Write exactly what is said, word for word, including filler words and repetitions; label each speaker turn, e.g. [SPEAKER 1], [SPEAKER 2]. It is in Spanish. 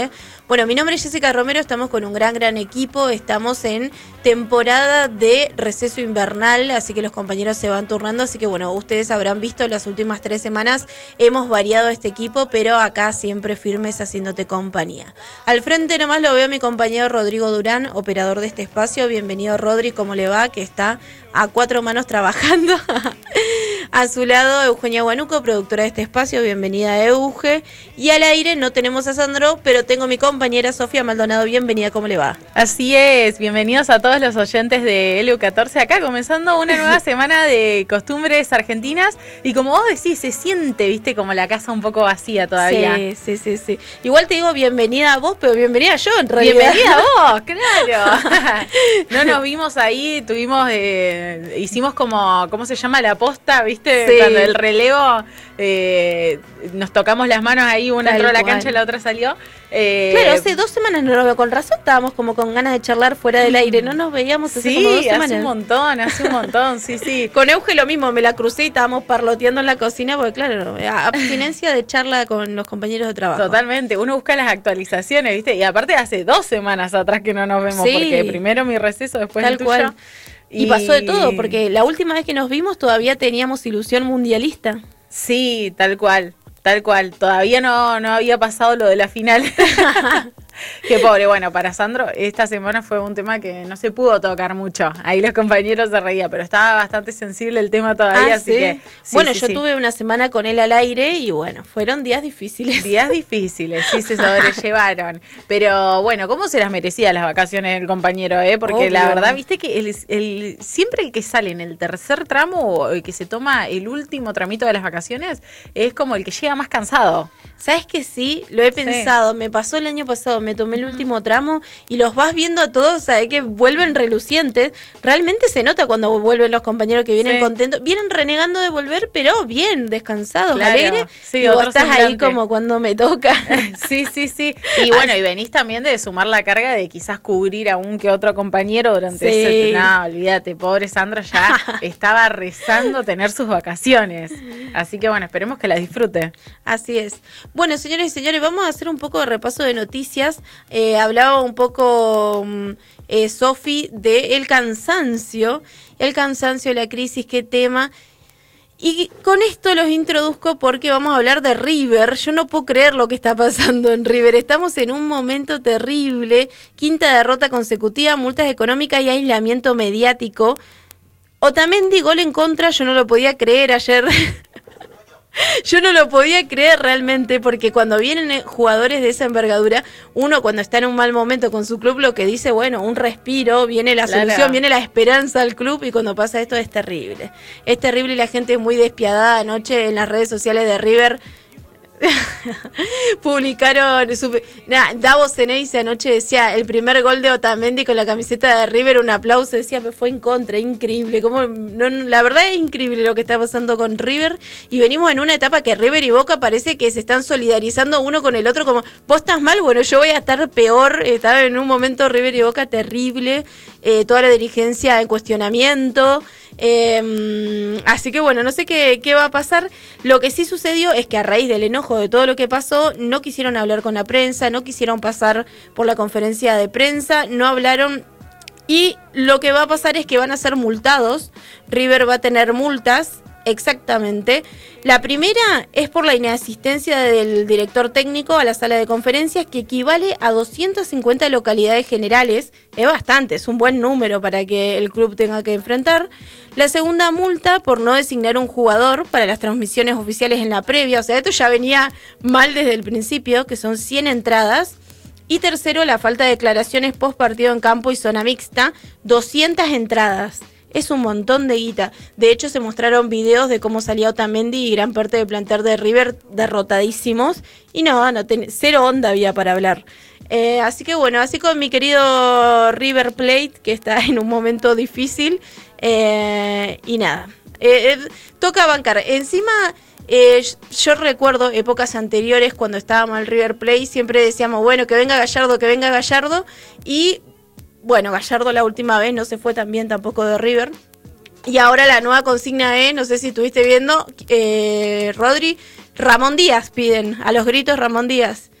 [SPEAKER 1] Bueno, mi nombre es Jessica Romero, estamos con un gran, gran equipo, estamos en temporada de receso invernal, así que los compañeros se van turnando, así que bueno, ustedes habrán visto las últimas tres semanas, hemos variado este equipo, pero acá siempre firmes haciéndote compañía. Al frente nomás lo veo a mi compañero Rodrigo Durán, operador de este espacio. Bienvenido, Rodri, ¿cómo le va? Que está a cuatro manos trabajando. A su lado, Eugenia Guanuco, productora de este espacio. Bienvenida, Euge. Y al aire no tenemos a Sandro, pero tengo a mi compañera Sofía Maldonado. Bienvenida, ¿cómo le va?
[SPEAKER 2] Así es, bienvenidos a todos los oyentes de L U catorce. Acá comenzando una nueva semana de costumbres argentinas. Y como vos decís, se siente, viste, como la casa un poco vacía todavía.
[SPEAKER 1] Sí, sí, sí, sí. Igual te digo bienvenida a vos, pero bienvenida yo en realidad.
[SPEAKER 2] Bienvenida a vos, claro. No nos vimos ahí, tuvimos, eh, hicimos como, ¿cómo se llama? La posta, viste. Sí. Cuando el relevo eh, nos tocamos las manos ahí, una entró a la cancha y la otra salió.
[SPEAKER 1] Eh, claro, hace dos semanas no lo veo, con razón estábamos como con ganas de charlar fuera del aire, no nos veíamos hace
[SPEAKER 2] sí,
[SPEAKER 1] como dos semanas.
[SPEAKER 2] Sí, hace un montón, hace un montón, sí, sí.
[SPEAKER 1] Con Euge lo mismo, me la crucé y estábamos parloteando en la cocina, porque claro, abstinencia de charla con los compañeros de trabajo.
[SPEAKER 2] Totalmente, uno busca las actualizaciones, ¿viste? Y aparte hace dos semanas atrás que no nos vemos, sí, porque primero mi receso, después
[SPEAKER 1] tal
[SPEAKER 2] el tuyo.
[SPEAKER 1] Cual. Y, y pasó de todo, porque la última vez que nos vimos todavía teníamos ilusión mundialista.
[SPEAKER 2] Sí, tal cual, tal cual. Todavía no, no había pasado lo de la final. Qué pobre. Bueno, para Sandro, esta semana fue un tema que no se pudo tocar mucho. Ahí los compañeros se reían, pero estaba bastante sensible el tema todavía,
[SPEAKER 1] ah,
[SPEAKER 2] así
[SPEAKER 1] ¿sí?
[SPEAKER 2] que... Sí,
[SPEAKER 1] bueno,
[SPEAKER 2] sí,
[SPEAKER 1] yo
[SPEAKER 2] sí.
[SPEAKER 1] tuve una semana con él al aire y bueno, fueron días difíciles.
[SPEAKER 2] Días difíciles, sí, se sobrellevaron. Pero bueno, ¿cómo se las merecía las vacaciones del compañero, eh? Porque Obvio. La verdad, viste que el, el, siempre el que sale en el tercer tramo o el que se toma el último tramito de las vacaciones es como el que llega más cansado.
[SPEAKER 1] ¿Sabes que sí? Lo he pensado, sí. Me pasó el año pasado, me tomé el último tramo y los vas viendo a todos, ¿sabes? Que vuelven relucientes. Realmente se nota cuando vuelven los compañeros que vienen sí. contentos, vienen renegando de volver, pero bien, descansados, claro. alegres. Sí, y vos estás semblante. Ahí como cuando me toca.
[SPEAKER 2] Sí, sí, sí. Y bueno, y venís también de sumar la carga de quizás cubrir a un que otro compañero durante sí. ese... No, olvídate, pobre Sandra ya estaba rezando tener sus vacaciones. Así que bueno, esperemos que las disfrute.
[SPEAKER 1] Así es. Bueno, señores y señores, vamos a hacer un poco de repaso de noticias. Eh, hablaba un poco eh, Sofi de el cansancio, el cansancio, la crisis, qué tema. Y con esto los introduzco porque vamos a hablar de River. Yo no puedo creer lo que está pasando en River. Estamos en un momento terrible. Quinta derrota consecutiva, multas económicas y aislamiento mediático. Otamendi, gol en contra, yo no lo podía creer ayer. Yo no lo podía creer realmente, porque cuando vienen jugadores de esa envergadura, uno cuando está en un mal momento con su club lo que dice, bueno, un respiro, viene la claro. solución, viene la esperanza al club, y cuando pasa esto es terrible. Es terrible y la gente es muy despiadada. Anoche en las redes sociales de River publicaron super, nah, Davos Ceneice anoche decía el primer gol de Otamendi con la camiseta de River, un aplauso, decía, me fue en contra, increíble, como no, la verdad es increíble lo que está pasando con River, y venimos en una etapa que River y Boca parece que se están solidarizando uno con el otro, como vos estás mal, bueno, yo voy a estar peor. Estaba en un momento River y Boca terrible, eh, toda la dirigencia en cuestionamiento. Eh, así que bueno, no sé qué, qué va a pasar. Lo que sí sucedió es que a raíz del enojo de todo lo que pasó, no quisieron hablar con la prensa, no quisieron pasar por la conferencia de prensa, no hablaron, y lo que va a pasar es que van a ser multados. River va a tener multas. Exactamente. La primera es por la inasistencia del director técnico a la sala de conferencias, que equivale a doscientas cincuenta localidades generales. Es bastante, es un buen número para que el club tenga que enfrentar. La segunda multa por no designar un jugador para las transmisiones oficiales en la previa. O sea, esto ya venía mal desde el principio, que son cien entradas. Y tercero, la falta de declaraciones post partido en campo y zona mixta, doscientas entradas. Es un montón de guita. De hecho, se mostraron videos de cómo salía Otamendi y gran parte del plantel de River derrotadísimos. Y no, no ten, cero onda había para hablar. Eh, así que bueno, así con mi querido River Plate, que está en un momento difícil. Eh, y nada, eh, eh, toca bancar. Encima, eh, yo recuerdo épocas anteriores cuando estaba mal River Plate, siempre decíamos, bueno, que venga Gallardo, que venga Gallardo. Y bueno, Gallardo la última vez no se fue tan bien tampoco de River. Y ahora la nueva consigna es, no sé si estuviste viendo, eh, Rodri, Ramón Díaz piden, a los gritos Ramón Díaz.